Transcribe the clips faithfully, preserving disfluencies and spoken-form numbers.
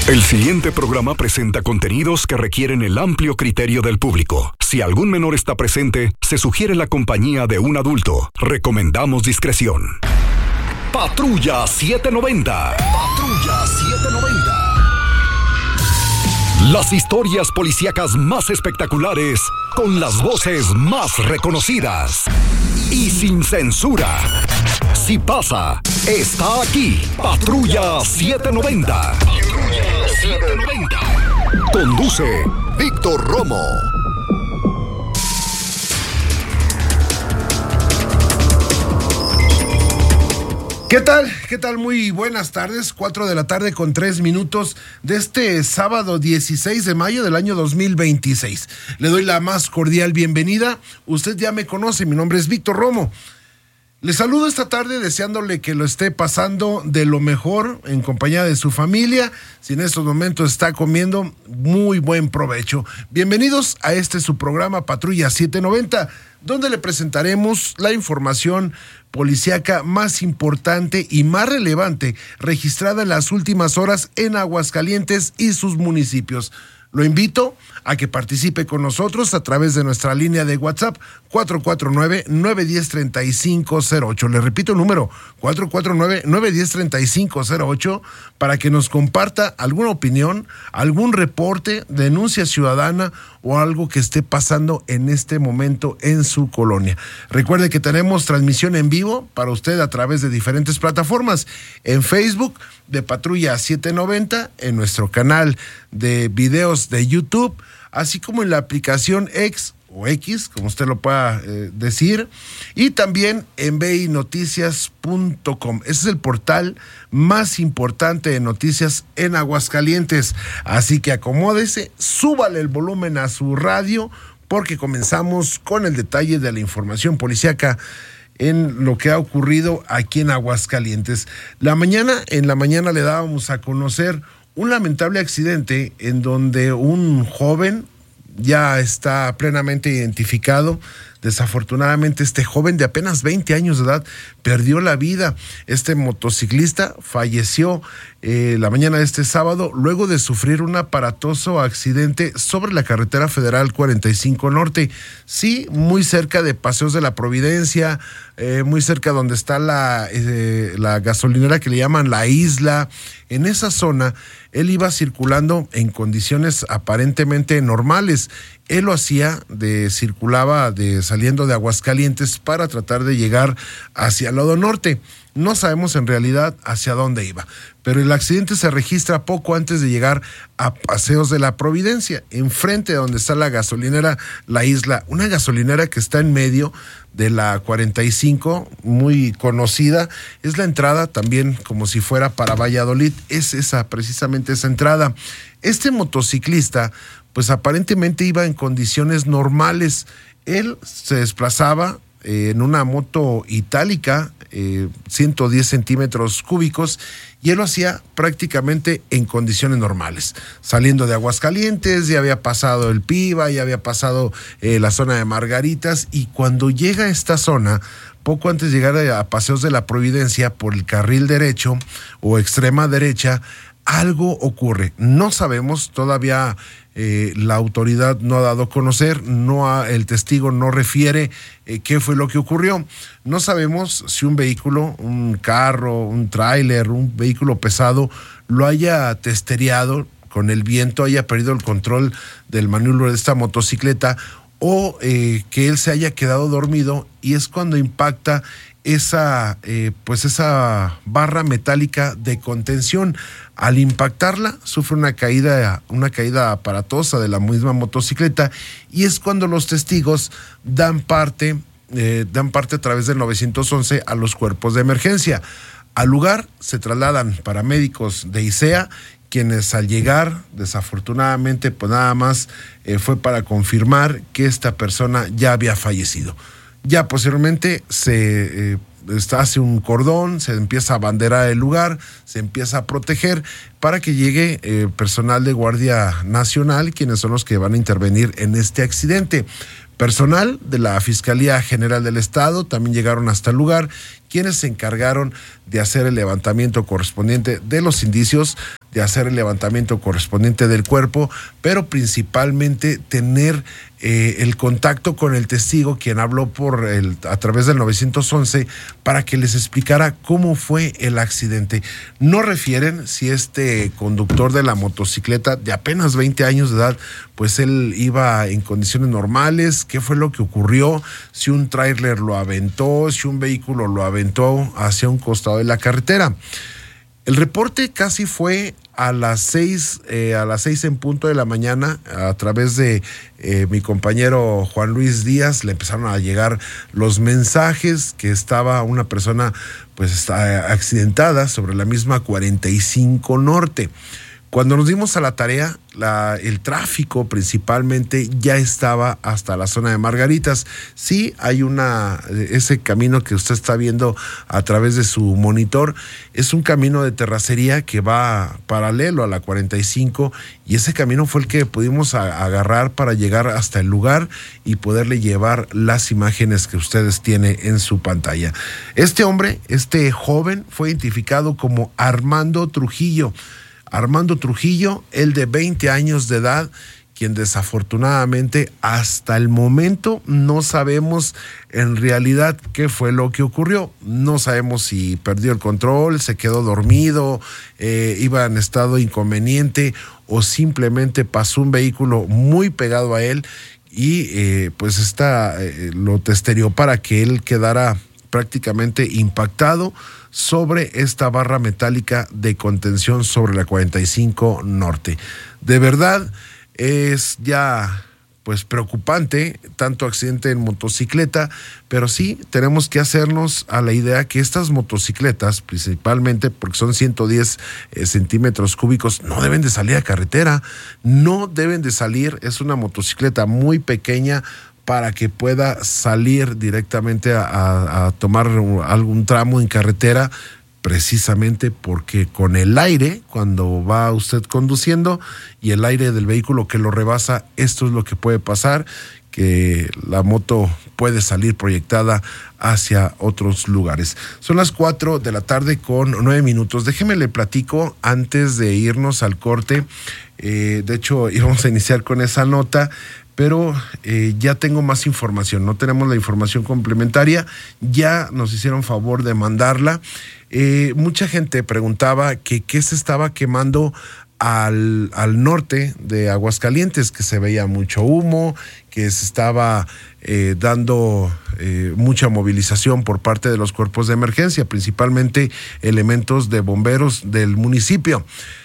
El siguiente programa presenta contenidos que requieren el amplio criterio del público. Si algún menor está presente, se sugiere la compañía de un adulto. Recomendamos discreción. Patrulla setecientos noventa. Patrulla setecientos noventa. Las historias policíacas más espectaculares, con las voces más reconocidas y sin censura. Si pasa, está aquí. Patrulla setecientos noventa. Patrulla setecientos noventa. Conduce Víctor Romo. ¿Qué tal? ¿Qué tal? Muy buenas tardes, cuatro de la tarde con tres minutos de este sábado dieciséis de mayo del año dos mil veintiséis. Le doy la más cordial bienvenida. Usted ya me conoce, mi nombre es Víctor Romo. Le saludo esta tarde deseándole que lo esté pasando de lo mejor en compañía de su familia. Si en estos momentos está comiendo, muy buen provecho. Bienvenidos a este su programa Patrulla setecientos noventa, donde le presentaremos la información policíaca más importante y más relevante registrada en las últimas horas en Aguascalientes y sus municipios. Lo invito a que participe con nosotros a través de nuestra línea de WhatsApp cuatro cuatro nueve, nueve uno cero, tres cinco cero ocho. Le repito el número cuatro cuatro nueve, nueve uno cero, tres cinco cero ocho para que nos comparta alguna opinión, algún reporte, denuncia ciudadana o algo que esté pasando en este momento en su colonia. Recuerde que tenemos transmisión en vivo para usted a través de diferentes plataformas. En Facebook de Patrulla setecientos noventa, en nuestro canal de videos de YouTube, así como en la aplicación X o X, como usted lo pueda eh, decir, y también en b i noticias punto com. Ese es el portal más importante de noticias en Aguascalientes. Así que acomódese, súbale el volumen a su radio, porque comenzamos con el detalle de la información policíaca en lo que ha ocurrido aquí en Aguascalientes. La mañana, en la mañana le dábamos a conocer un lamentable accidente en donde un joven ya está plenamente identificado. Desafortunadamente, este joven de apenas veinte años de edad perdió la vida. Este motociclista falleció eh, la mañana de este sábado luego de sufrir un aparatoso accidente sobre la carretera federal cuarenta y cinco Norte. Sí, muy cerca de Paseos de la Providencia, eh, muy cerca donde está la, eh, la gasolinera que le llaman La Isla. En esa zona, él iba circulando en condiciones aparentemente normales. Él lo hacía, de circulaba de saliendo de Aguascalientes para tratar de llegar hacia el lado norte. No sabemos en realidad hacia dónde iba, pero el accidente se registra poco antes de llegar a Paseos de la Providencia, enfrente de donde está la gasolinera La Isla, una gasolinera que está en medio de la cuarenta y cinco, muy conocida. Es la entrada también como si fuera para Valladolid, es esa, precisamente esa entrada. Este motociclista, pues aparentemente iba en condiciones normales. Él se desplazaba eh, en una moto itálica, eh, ciento diez centímetros cúbicos, y él lo hacía prácticamente en condiciones normales. Saliendo de Aguascalientes, ya había pasado el Piva, ya había pasado eh, la zona de Margaritas, y cuando llega a esta zona, poco antes de llegar a Paseos de la Providencia, por el carril derecho o extrema derecha, algo ocurre. No sabemos todavía. Eh, la autoridad no ha dado a conocer, no ha, el testigo no refiere eh, qué fue lo que ocurrió. No sabemos si un vehículo, un carro, un tráiler, un vehículo pesado lo haya testereado con el viento, haya perdido el control del manubrio de esta motocicleta, o eh, que él se haya quedado dormido, y es cuando impacta esa, eh, pues esa barra metálica de contención. Al impactarla, sufre una caída, una caída aparatosa de la misma motocicleta, y es cuando los testigos dan parte, eh, dan parte a través del nueve once a los cuerpos de emergencia. Al lugar se trasladan paramédicos de I C E A, quienes al llegar, desafortunadamente, pues nada más eh, fue para confirmar que esta persona ya había fallecido. Ya posteriormente se eh, hace un cordón, se empieza a abanderar el lugar, se empieza a proteger para que llegue eh, personal de Guardia Nacional, quienes son los que van a intervenir en este accidente. Personal de la Fiscalía General del Estado también llegaron hasta el lugar, quienes se encargaron de hacer el levantamiento correspondiente de los indicios, de hacer el levantamiento correspondiente del cuerpo, pero principalmente tener eh, el contacto con el testigo, quien habló por el, a través del nueve once, para que les explicara cómo fue el accidente. No refieren si este conductor de la motocicleta de apenas veinte años de edad, pues él iba en condiciones normales, qué fue lo que ocurrió, si un tráiler lo aventó, si un vehículo lo aventó hacia un costado de la carretera. El reporte casi fue a las seis, eh, a las seis en punto de la mañana, a través de eh, mi compañero Juan Luis Díaz, le empezaron a llegar los mensajes que estaba una persona pues está accidentada sobre la misma cuarenta y cinco Norte. Cuando nos dimos a la tarea, la, el tráfico principalmente ya estaba hasta la zona de Margaritas. Sí, hay una, ese camino que usted está viendo a través de su monitor, es un camino de terracería que va paralelo a la cuarenta y cinco, y ese camino fue el que pudimos a, agarrar para llegar hasta el lugar y poderle llevar las imágenes que ustedes tienen en su pantalla. Este hombre, este joven, fue identificado como Armando Trujillo. Armando Trujillo, él de veinte años de edad, quien desafortunadamente hasta el momento no sabemos en realidad qué fue lo que ocurrió. No sabemos si perdió el control, se quedó dormido, eh, iba en estado inconveniente o simplemente pasó un vehículo muy pegado a él y eh, pues esta, eh, lo testerió para que él quedara prácticamente impactado sobre esta barra metálica de contención sobre la cuarenta y cinco Norte. De verdad es ya pues preocupante tanto accidente en motocicleta, pero sí tenemos que hacernos a la idea que estas motocicletas, principalmente porque son ciento diez eh, centímetros cúbicos, no deben de salir a carretera, no deben de salir, es una motocicleta muy pequeña para que pueda salir directamente a, a, a tomar algún tramo en carretera, precisamente porque con el aire, cuando va usted conduciendo y el aire del vehículo que lo rebasa, esto es lo que puede pasar, que la moto puede salir proyectada hacia otros lugares. Son las cuatro de la tarde con nueve minutos. Déjeme le platico antes de irnos al corte. Eh, de hecho, íbamos a iniciar con esa nota, pero eh, ya tengo más información. No tenemos la información complementaria, ya nos hicieron favor de mandarla. Eh, mucha gente preguntaba que qué se estaba quemando al, al norte de Aguascalientes, que se veía mucho humo, que se estaba eh, dando eh, mucha movilización por parte de los cuerpos de emergencia, principalmente elementos de bomberos del municipio.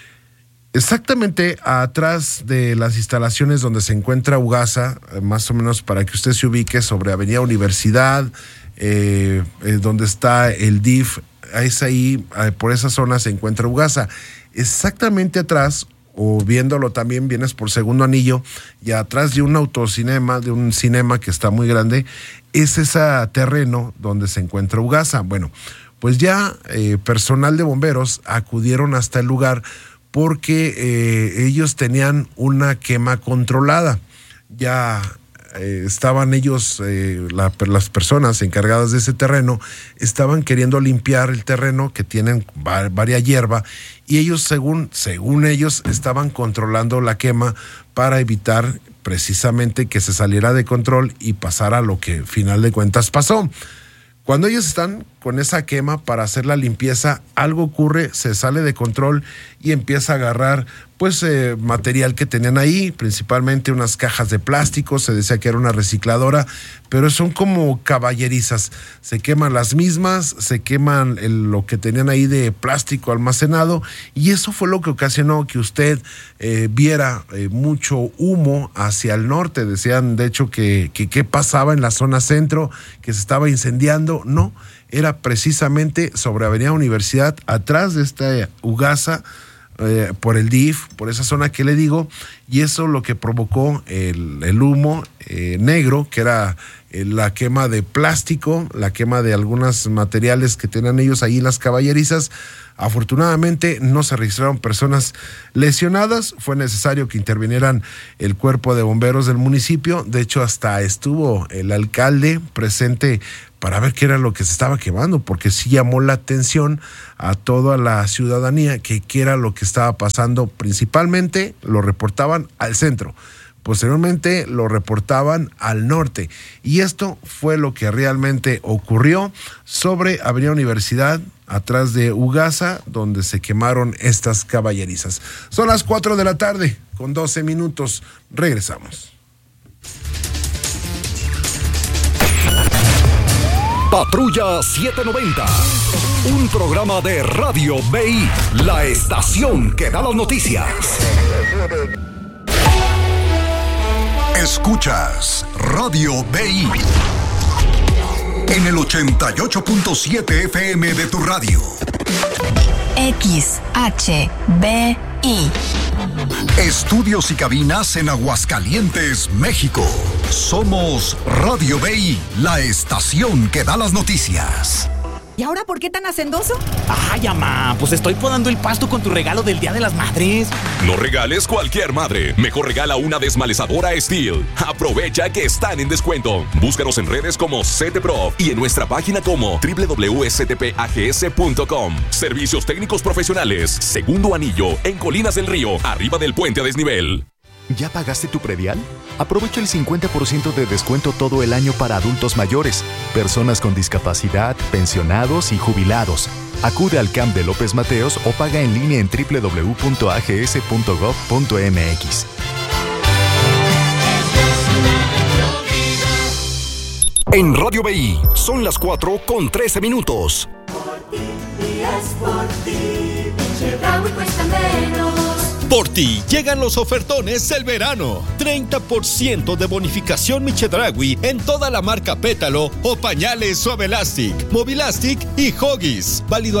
Exactamente atrás de las instalaciones donde se encuentra Ugasa, más o menos para que usted se ubique, sobre Avenida Universidad, eh, eh, donde está el D I F, es ahí, eh, por esa zona se encuentra Ugasa. Exactamente atrás, o viéndolo también, vienes por Segundo Anillo, y atrás de un autocinema, de un cinema que está muy grande, es ese terreno donde se encuentra Ugasa. Bueno, pues ya eh, personal de bomberos acudieron hasta el lugar porque eh, ellos tenían una quema controlada. Ya eh, estaban ellos, eh, la, las personas encargadas de ese terreno, estaban queriendo limpiar el terreno, que tienen va, varia hierba, y ellos, según, según ellos, estaban controlando la quema para evitar precisamente que se saliera de control y pasara lo que final de cuentas pasó. Cuando ellos están con esa quema para hacer la limpieza, algo ocurre, se sale de control y empieza a agarrar pues eh, material que tenían ahí, principalmente unas cajas de plástico, se decía que era una recicladora, pero son como caballerizas, se queman las mismas, se queman el, lo que tenían ahí de plástico almacenado, y eso fue lo que ocasionó que usted eh, viera eh, mucho humo hacia el norte. Decían de hecho que qué pasaba en la zona centro, que se estaba incendiando. No, era precisamente sobre Avenida Universidad, atrás de esta Ugasa, eh, por el D I F, por esa zona que le digo, y eso lo que provocó el, el humo eh, negro, que era eh, la quema de plástico, la quema de algunos materiales que tenían ellos ahí en las caballerizas. Afortunadamente no se registraron personas lesionadas, fue necesario que intervinieran el cuerpo de bomberos del municipio. De hecho, hasta estuvo el alcalde presente para ver qué era lo que se estaba quemando, porque sí llamó la atención a toda la ciudadanía que qué era lo que estaba pasando. Principalmente lo reportaban al centro, posteriormente lo reportaban al norte, y esto fue lo que realmente ocurrió sobre Avenida Universidad, atrás de Ugasa, donde se quemaron estas caballerizas. Son las cuatro de la tarde con doce minutos. Regresamos. Patrulla setecientos noventa, un programa de Radio B I, la estación que da las noticias. Escuchas Radio B I en el ochenta y ocho punto siete F M de tu radio. X H B I. Estudios y cabinas en Aguascalientes, México. Somos Radio B I, la estación que da las noticias. ¿Y ahora por qué tan hacendoso? Ay, mamá, pues estoy podando el pasto con tu regalo del Día de las Madres. No regales cualquier madre. Mejor regala una desmalezadora Steel. Aprovecha que están en descuento. Búscanos en redes como CETEPRO y en nuestra página como doble u doble u doble u punto s t p a g s punto com. Servicios técnicos profesionales. Segundo anillo en Colinas del Río, arriba del puente a desnivel. ¿Ya pagaste tu predial? Aprovecha el cincuenta por ciento de descuento todo el año para adultos mayores, personas con discapacidad, pensionados y jubilados. Acude al C A M de López Mateos o paga en línea en doble u doble u doble u punto a g s punto gov punto m x. En Radio B I son las cuatro con trece minutos. Por ti, es por ti, Chedraui cuesta menos. Por ti llegan los ofertones del verano. treinta por ciento de bonificación Chedraui en toda la marca Pétalo o pañales Suavelastic, Movilastic y Huggies. Válido